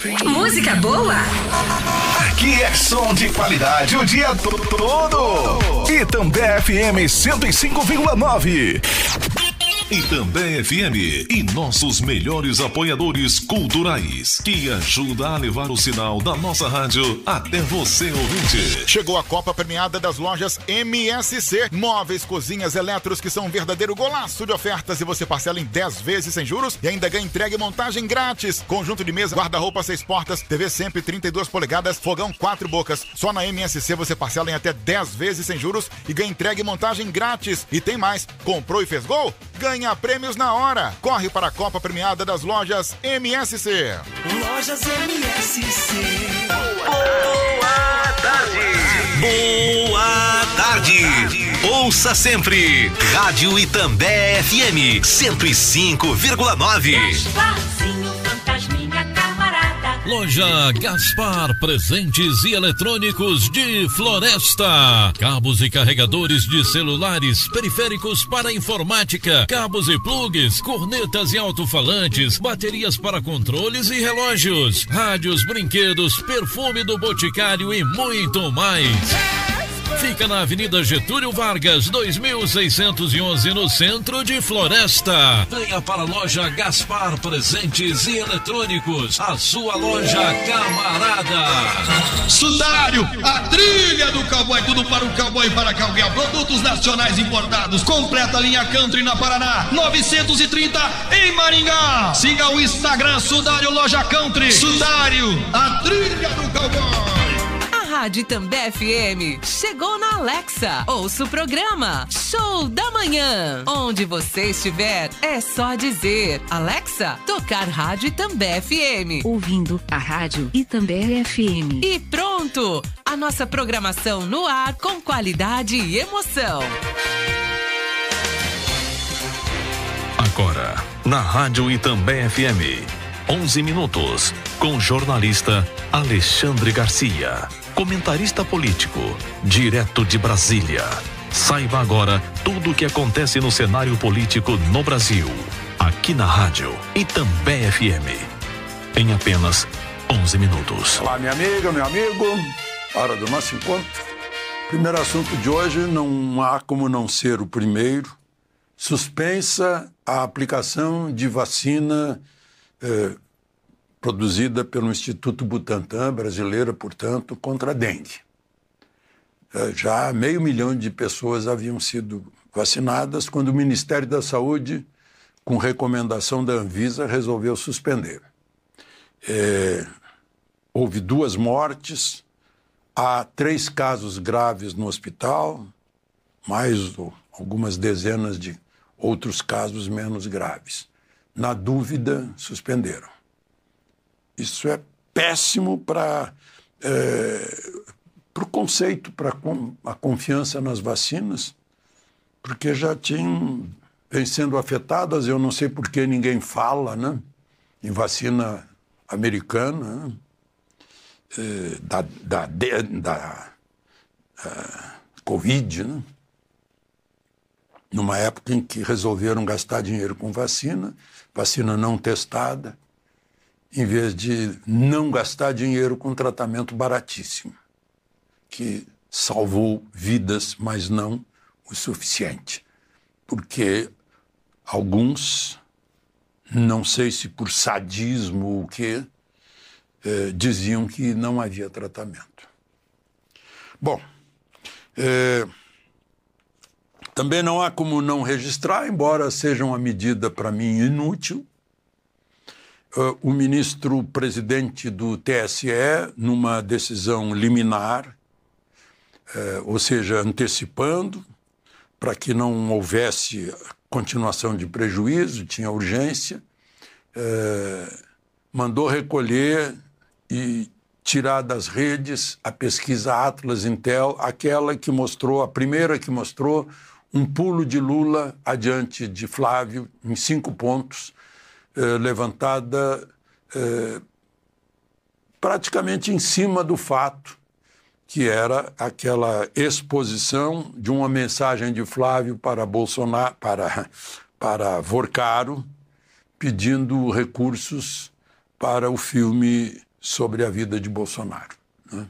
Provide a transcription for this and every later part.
Música boa? Aqui é som de qualidade o dia todo. E também FM 105,9. E também FM e nossos melhores apoiadores culturais que ajudam a levar o sinal da nossa rádio até você, ouvinte. Chegou a Copa Premiada das lojas MSC. Móveis, cozinhas, eletros que são um verdadeiro golaço de ofertas e você parcela em 10 vezes sem juros e ainda ganha entrega e montagem grátis. Conjunto de mesa, guarda-roupa 6 portas, TV sempre 32 polegadas, fogão 4 bocas. Só na MSC você parcela em até 10 vezes sem juros e ganha entrega e montagem grátis. E tem mais, comprou e fez gol? Ganha prêmios na hora. Corre para a Copa Premiada das lojas MSC. Lojas MSC. Boa tarde. Boa tarde. Ouça sempre Rádio Itambé FM 105,9. Gasparzinho, fantasminha, camarada. Loja Gaspar, presentes e eletrônicos de Floresta. Cabos e carregadores de celulares, periféricos para informática, cabos e plugs, cornetas e alto-falantes, baterias para controles e relógios, rádios, brinquedos, perfume do Boticário e muito mais. Fica na Avenida Getúlio Vargas, 2611, no centro de Floresta. Venha para a loja Gaspar Presentes e Eletrônicos, a sua loja camarada. Sudário, a trilha do cowboy, tudo para o cowboy e para a cowgirl. Produtos nacionais importados, completa linha country na Paraná, 930 em Maringá. Siga o Instagram Sudário Loja Country. Sudário, a trilha do cowboy. Rádio Itambé FM chegou na Alexa. Ouça o programa Show da Manhã. Onde você estiver, é só dizer: Alexa, tocar Rádio Itambé FM. Ouvindo a Rádio Itambé FM. E pronto! A nossa programação no ar com qualidade e emoção. Agora, na Rádio Itambé FM, 11 minutos, com o jornalista Alexandre Garcia. Comentarista político, direto de Brasília. Saiba agora tudo o que acontece no cenário político no Brasil. Aqui na rádio Itambé FM. Em apenas 11 minutos. Olá, minha amiga, meu amigo. Hora do nosso encontro. Primeiro assunto de hoje, não há como não ser o primeiro. Suspensa a aplicação de vacina produzida pelo Instituto Butantan, brasileira, portanto, contra a dengue. Já 500 mil de pessoas haviam sido vacinadas quando o Ministério da Saúde, com recomendação da Anvisa, resolveu suspender. Houve 2 mortes, há 3 casos graves no hospital, mais algumas dezenas de outros casos menos graves. Na dúvida, suspenderam. Isso é péssimo para o conceito, para a confiança nas vacinas, porque já vem sendo afetadas, eu não sei por que ninguém fala, né, em vacina americana, né, da Covid, né, numa época em que resolveram gastar dinheiro com vacina não testada, em vez de não gastar dinheiro com tratamento baratíssimo, que salvou vidas, mas não o suficiente. Porque alguns, não sei se por sadismo ou o quê, diziam que não havia tratamento. Bom, também não há como não registrar, embora seja uma medida para mim inútil, o ministro-presidente do TSE, numa decisão liminar, ou seja, antecipando, para que não houvesse continuação de prejuízo, tinha urgência, mandou recolher e tirar das redes a pesquisa Atlas Intel, a primeira que mostrou um pulo de Lula adiante de Flávio em 5 pontos, levantada praticamente em cima do fato, que era aquela exposição de uma mensagem de Flávio para Bolsonaro, para Vorcaro, pedindo recursos para o filme sobre a vida de Bolsonaro, né?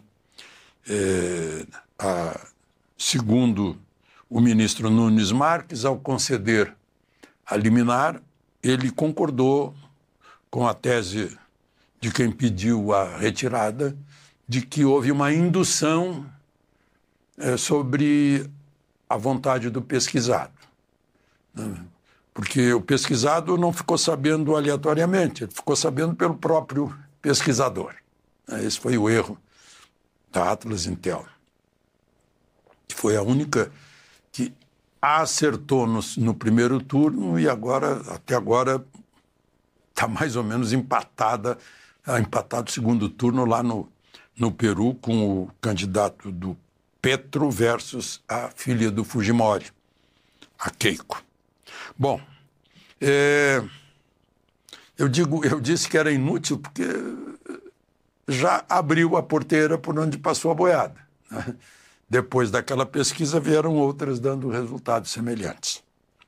Segundo o ministro Nunes Marques, ao conceder a liminar, ele concordou com a tese de quem pediu a retirada, de que houve uma indução sobre a vontade do pesquisado, né? Porque o pesquisado não ficou sabendo aleatoriamente, ele ficou sabendo pelo próprio pesquisador. Esse foi o erro da Atlas Intel, que foi a única que acertou no primeiro turno e agora, até agora, está mais ou menos empatado o segundo turno lá no Peru com o candidato do Petro versus a filha do Fujimori, a Keiko. Bom, eu disse que era inútil porque já abriu a porteira por onde passou a boiada, né? Depois daquela pesquisa vieram outras dando resultados semelhantes.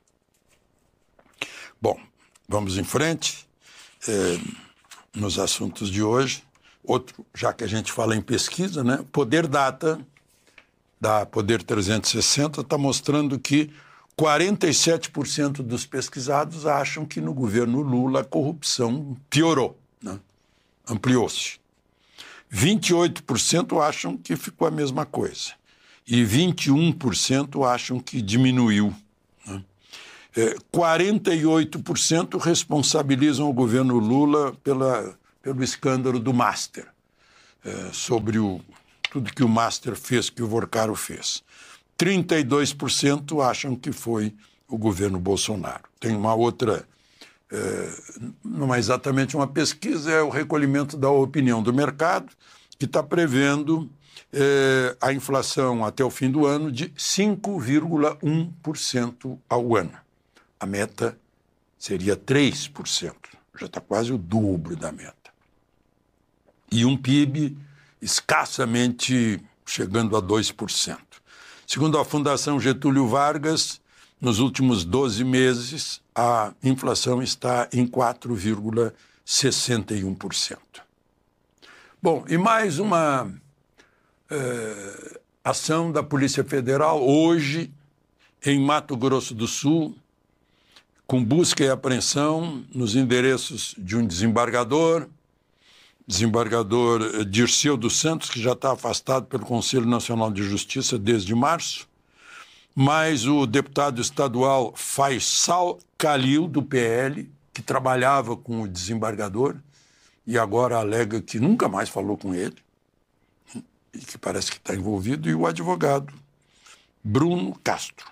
Bom, vamos em frente nos assuntos de hoje. Outro, já que a gente fala em pesquisa, né? Poder Data, da Poder 360, está mostrando que 47% dos pesquisados acham que no governo Lula a corrupção piorou, né? Ampliou-se. 28% acham que ficou a mesma coisa. E 21% acham que diminuiu, né? 48% responsabilizam o governo Lula pelo escândalo do Master, sobre tudo que o Master fez, que o Vorcaro fez. 32% acham que foi o governo Bolsonaro. Tem uma outra, não é exatamente uma pesquisa, é o recolhimento da opinião do mercado, que está prevendo a inflação até o fim do ano de 5,1% ao ano. A meta seria 3%, já está quase o dobro da meta. E um PIB escassamente chegando a 2%. Segundo a Fundação Getúlio Vargas, nos últimos 12 meses, a inflação está em 4,61%. Bom, e mais uma ação da Polícia Federal hoje em Mato Grosso do Sul, com busca e apreensão nos endereços de um desembargador Dirceu dos Santos, que já está afastado pelo Conselho Nacional de Justiça desde março, mais o deputado estadual Faisal Khalil, do PL, que trabalhava com o desembargador e agora alega que nunca mais falou com ele, e que parece que está envolvido, e o advogado Bruno Castro.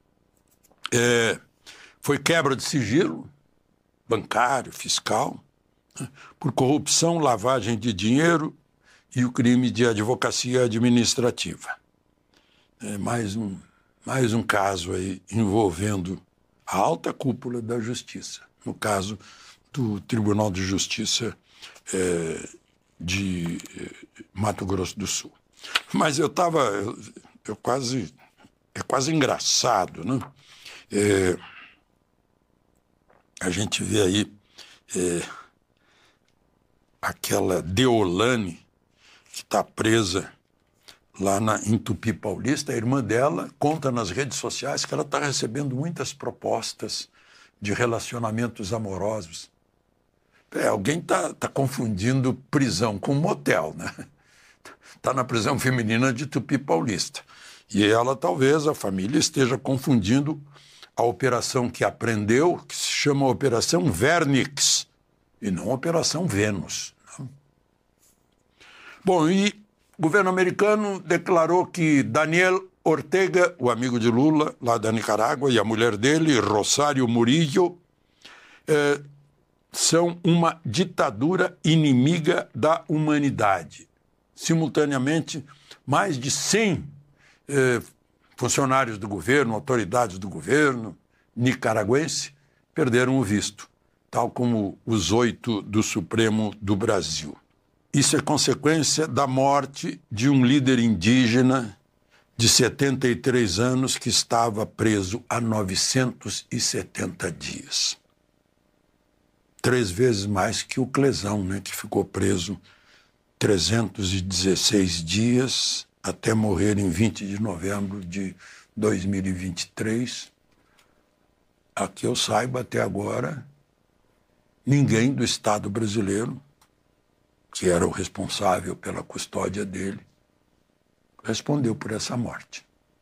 Foi quebra de sigilo bancário, fiscal, por corrupção, lavagem de dinheiro e o crime de advocacia administrativa. Mais um caso aí envolvendo a alta cúpula da Justiça, no caso do Tribunal de Justiça de Mato Grosso do Sul. Mas é quase engraçado, né? A gente vê aí aquela Deolane, que está presa lá em Tupi Paulista. A irmã dela conta nas redes sociais que ela está recebendo muitas propostas de relacionamentos amorosos. Alguém está confundindo prisão com motel, né? Está na prisão feminina de Tupi Paulista. E ela, talvez, a família esteja confundindo a operação que aprendeu, que se chama Operação Vernix, e não Operação Vênus. Não? Bom, e o governo americano declarou que Daniel Ortega, o amigo de Lula, lá da Nicarágua, e a mulher dele, Rosário Murillo, são uma ditadura inimiga da humanidade. Simultaneamente, mais de 100 funcionários do governo, autoridades do governo nicaragüense, perderam o visto, tal como os 8 do Supremo do Brasil. Isso é consequência da morte de um líder indígena de 73 anos que estava preso há 970 dias. 3 vezes mais que o Clesão, né, que ficou preso 316 dias até morrer em 20 de novembro de 2023. A que eu saiba até agora, ninguém do Estado brasileiro, que era o responsável pela custódia dele, respondeu por essa morte.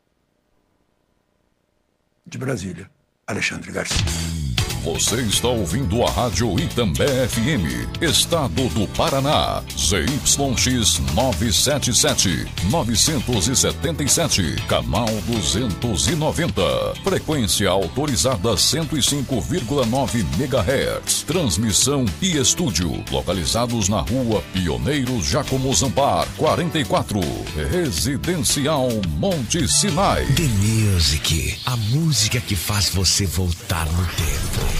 De Brasília, Alexandre Garcia. Você está ouvindo a Rádio Itambé FM, Estado do Paraná, ZYX 977, 977, canal 290, frequência autorizada 105,9 MHz, transmissão e estúdio, localizados na rua Pioneiros Jacomo Zampar, 44, Residencial Monte Sinai. The Music, a música que faz você voltar no tempo.